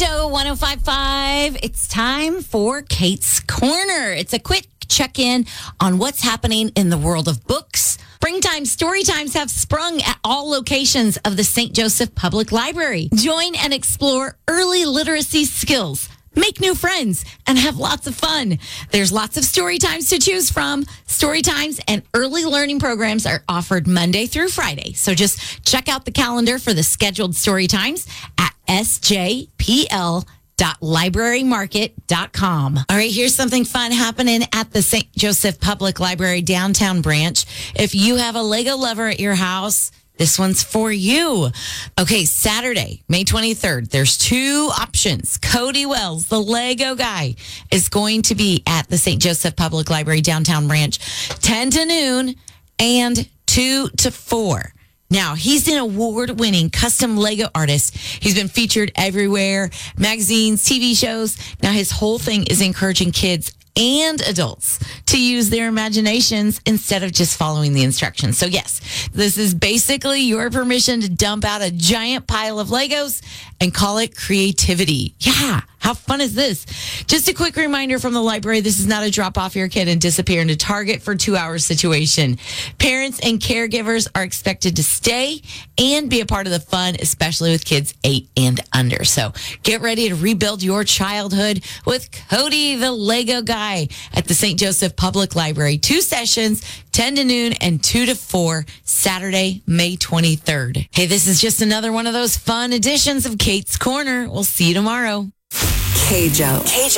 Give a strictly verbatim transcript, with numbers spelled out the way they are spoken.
Joe one oh five point five. It's time for Kate's Corner. It's a quick check-in on what's happening in the world of books. Springtime story times have sprung at all locations of the Saint Joseph Public Library. Join and explore early literacy skills. Make new friends and have lots of fun. There's lots of story times to choose from. Story times and early learning programs are offered Monday through Friday. So just check out the calendar for the scheduled story times at s j p l dot library market dot com. All right, here's something fun happening at the Saint Joseph Public Library downtown branch. If you have a Lego lover at your house, this one's for you. Okay, Saturday, May twenty-third, there's two options. Cody Wells, the Lego guy, is going to be at the Saint Joseph Public Library downtown branch ten to noon and two to four. Now, he's an award-winning custom Lego artist. He's been featured everywhere, magazines, T V shows. Now, his whole thing is encouraging kids and adults to use their imaginations instead of just following the instructions. So yes, this is basically your permission to dump out a giant pile of Legos and call it creativity. Yeah, how fun is this? Just a quick reminder from the library, this is not a drop off your kid and disappear into Target for two hours situation. Parents and caregivers are expected to stay and be a part of the fun, especially with kids eight and under. So get ready to rebuild your childhood with Cody, the Lego guy, at the Saint Joseph Public Library. Two sessions, ten to noon and two to four, Saturday, May twenty-third. Hey, this is just another one of those fun editions of Kate's Corner. We'll see you tomorrow. K-Joe. K-Joe.